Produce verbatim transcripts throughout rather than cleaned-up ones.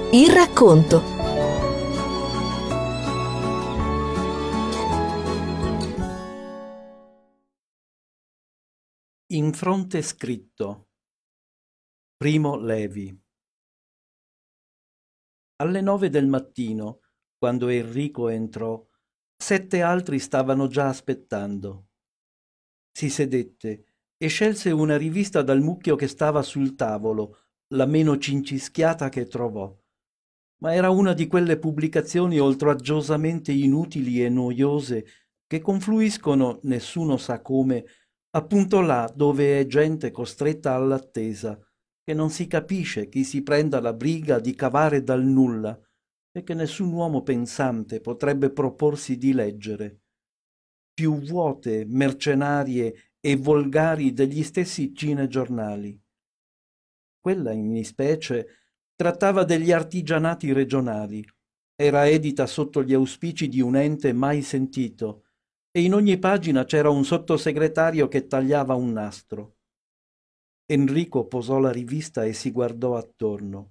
Il racconto. In fronte scritto. Primo Levi. Alle nove del mattino, quando Enrico entrò, sette altri stavano già aspettando. Si sedette e scelse una rivista dal mucchio che stava sul tavolo, la meno cincischiata che trovò. Ma era una di quelle pubblicazioni oltraggiosamente inutili e noiose che confluiscono, nessuno sa come, appunto là dove è gente costretta all'attesa, che non si capisce chi si prenda la briga di cavare dal nulla e che nessun uomo pensante potrebbe proporsi di leggere. Più vuote, mercenarie e volgari degli stessi cinegiornali. Quella in ispecie trattava degli artigianati regionali, era edita sotto gli auspici di un ente mai sentito e in ogni pagina c'era un sottosegretario che tagliava un nastro. Enrico posò la rivista e si guardò attorno.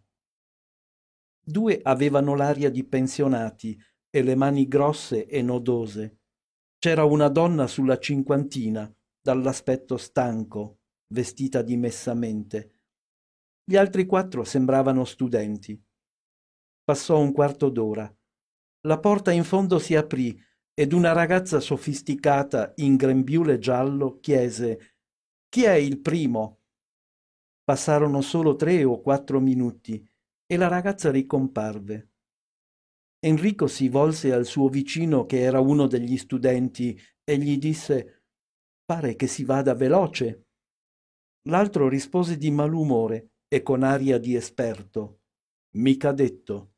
Due avevano l'aria di pensionati e le mani grosse e nodose. C'era una donna sulla cinquantina, dall'aspetto stanco, vestita dimessamente. Gli altri quattro sembravano studenti. Passò un quarto d'ora. La porta in fondo si aprì ed una ragazza sofisticata in grembiule giallo chiese «Chi è il primo?» Passarono solo tre o quattro minuti e la ragazza ricomparve. Enrico si volse al suo vicino che era uno degli studenti e gli disse «Pare che si vada veloce». L'altro rispose di malumore e con aria di esperto «Mica detto».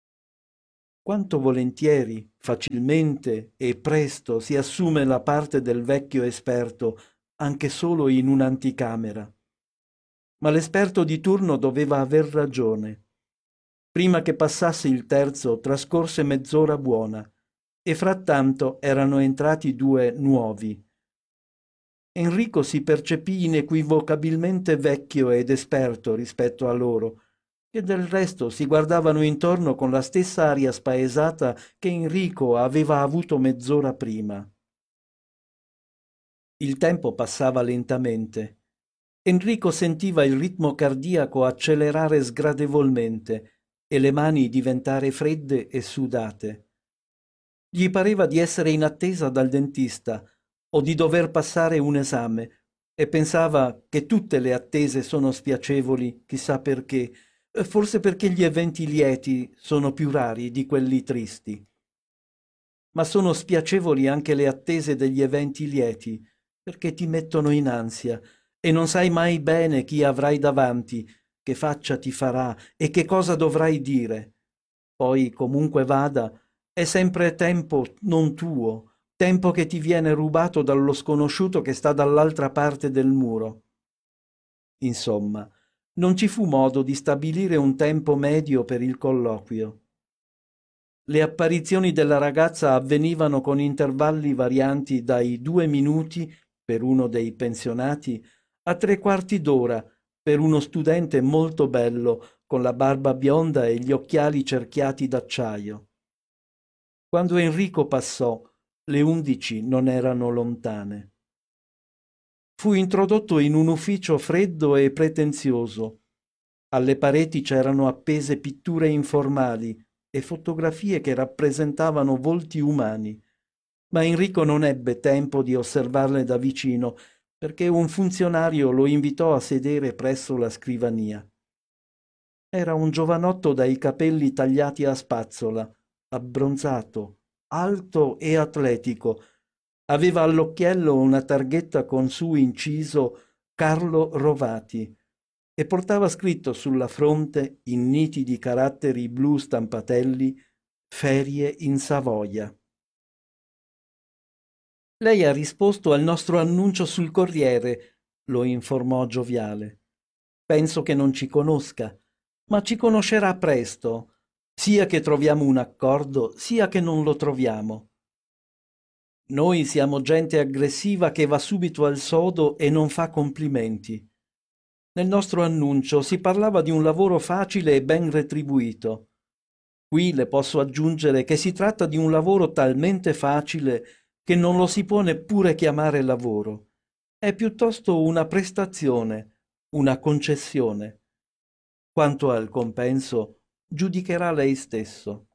Quanto volentieri, facilmente e presto si assume la parte del vecchio esperto, anche solo in un'anticamera. Ma l'esperto di turno doveva aver ragione. Prima che passasse il terzo trascorse mezz'ora buona, e frattanto erano entrati due nuovi. Enrico si percepì inequivocabilmente vecchio ed esperto rispetto a loro, che del resto si guardavano intorno con la stessa aria spaesata che Enrico aveva avuto mezz'ora prima. Il tempo passava lentamente. Enrico sentiva il ritmo cardiaco accelerare sgradevolmente e le mani diventare fredde e sudate. Gli pareva di essere in attesa dal dentista o di dover passare un esame e pensava che tutte le attese sono spiacevoli, chissà perché, forse perché gli eventi lieti sono più rari di quelli tristi. Ma sono spiacevoli anche le attese degli eventi lieti, perché ti mettono in ansia e non sai mai bene chi avrai davanti, che faccia ti farà e che cosa dovrai dire. Poi, comunque vada, è sempre tempo non tuo, tempo che ti viene rubato dallo sconosciuto che sta dall'altra parte del muro. Insomma, non ci fu modo di stabilire un tempo medio per il colloquio. Le apparizioni della ragazza avvenivano con intervalli varianti dai due minuti per uno dei pensionati a tre quarti d'ora per uno studente molto bello con la barba bionda e gli occhiali cerchiati d'acciaio. Quando Enrico passò, le undici non erano lontane. Fu introdotto in un ufficio freddo e pretenzioso. Alle pareti c'erano appese pitture informali e fotografie che rappresentavano volti umani, ma Enrico non ebbe tempo di osservarle da vicino perché un funzionario lo invitò a sedere presso la scrivania. Era un giovanotto dai capelli tagliati a spazzola, abbronzato, alto e atletico. Aveva all'occhiello una targhetta con su inciso Carlo Rovati e portava scritto sulla fronte, in nitidi caratteri blu stampatelli, Ferie in Savoia. Lei ha risposto al nostro annuncio sul Corriere, lo informò gioviale. Penso che non ci conosca, ma ci conoscerà presto, sia che troviamo un accordo, sia che non lo troviamo. Noi siamo gente aggressiva che va subito al sodo e non fa complimenti. Nel nostro annuncio si parlava di un lavoro facile e ben retribuito. Qui le posso aggiungere che si tratta di un lavoro talmente facile che non lo si può neppure chiamare lavoro. È piuttosto una prestazione, una concessione. Quanto al compenso, giudicherà lei stesso.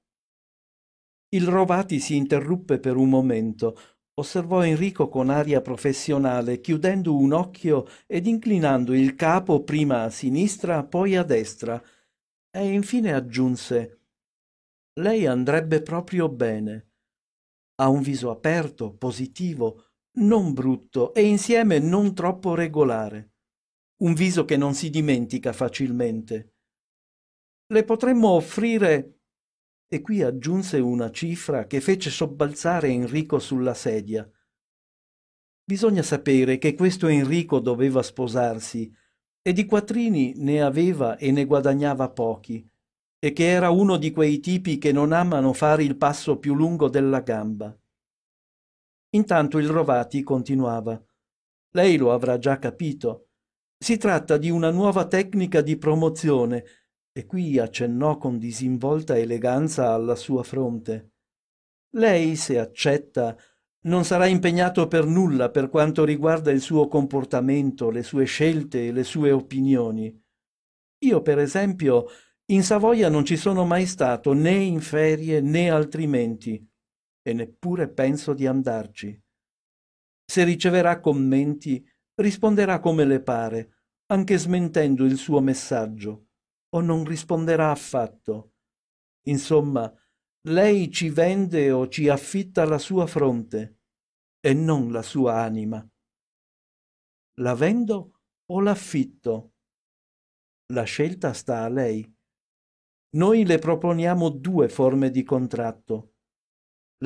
Il Rovati si interruppe per un momento, osservò Enrico con aria professionale, chiudendo un occhio ed inclinando il capo prima a sinistra, poi a destra, e infine aggiunse: Lei andrebbe proprio bene. Ha un viso aperto, positivo, non brutto e insieme non troppo regolare. Un viso che non si dimentica facilmente. Le potremmo offrire. E qui aggiunse una cifra che fece sobbalzare Enrico sulla sedia. Bisogna sapere che questo Enrico doveva sposarsi e di quattrini ne aveva e ne guadagnava pochi, e che era uno di quei tipi che non amano fare il passo più lungo della gamba. Intanto il Rovati continuava. Lei lo avrà già capito. Si tratta di una nuova tecnica di promozione, e qui accennò con disinvolta eleganza alla sua fronte. Lei, se accetta, non sarà impegnato per nulla per quanto riguarda il suo comportamento, le sue scelte e le sue opinioni. Io, per esempio, in Savoia non ci sono mai stato né in ferie né altrimenti, e neppure penso di andarci. Se riceverà commenti, risponderà come le pare, anche smentendo il suo messaggio, o non risponderà affatto. Insomma, lei ci vende o ci affitta la sua fronte, e non la sua anima. La vendo o l'affitto? La scelta sta a lei. Noi le proponiamo due forme di contratto.